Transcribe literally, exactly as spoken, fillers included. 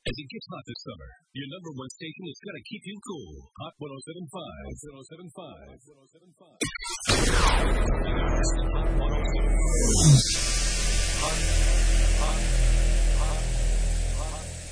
As it gets hot this summer, your number one station is going to keep you cool. Hot one oh seven point five.